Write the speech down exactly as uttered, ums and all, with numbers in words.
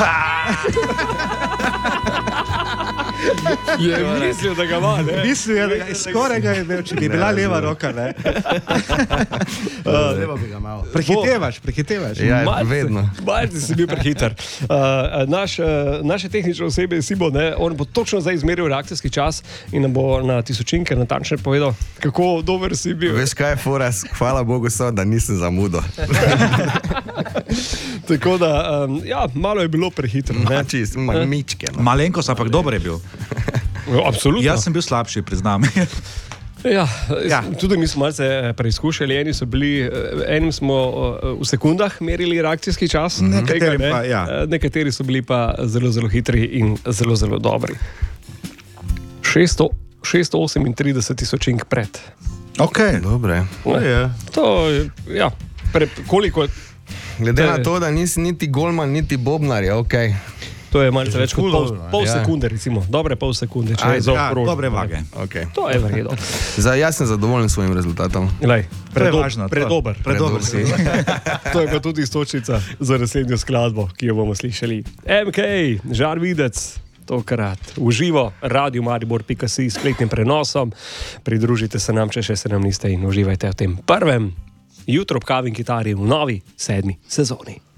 Je mislil, da ga ima, ne? Mislil je, da skoraj ga je imel, če bi bila leva roka, ne? Leva bi ga imel. Prehitevaš, prehitevaš. Ja, vedno. Malce si bil prehiter. Uh, naš, uh, naše tehnično osebe Simon, ne, on bo točno zdaj izmeril reakcijski čas in nam bo na tisočinke natančno povedal, kako dober si bil. Veš kaj je fora, hvala Bogu so, da nisem zamudil. Tako da, um, ja, malo je bilo prehitro. Ne? Čist, ma, mičke. No. Malenkost, ampak dober je bil. Absolutno. Jaz sem bil slabši, priznam. Ja, Ja. tudi mi smo malce preizkušali, eni so bili, enim smo v sekundah merili reakcijski čas, Nekateri tega, ne? pa, ja. Nekateri so bili pa zelo, zelo hitri in zelo, zelo dobri. šeststo osemintrideset tisočink pred. Ok. Dobre. Ne? To je, ja, pre, koliko, Glede na to, da nisi niti golman, niti bobnar, je ok. to je malce več kot pol, pol Ja. sekunde, recimo, dobre pol sekunde, če Aj, je Ja, zaokroženo. dobre vage. Okay. To je vredo. Za, jaz sem zadovoljen s svojim rezultatom. Lej, predo, važno, to- predober. Predober si. To je pa tudi istočnica za naslednjo skladbo, ki jo bomo slišali. M K, Žar Videc, tokrat v živo, radio maribor pika si s spletnim prenosom. Pridružite se nam, če še se nam niste, in uživajte v tem prvem jutro ob kavi in kitari v novi sedmi sezoni.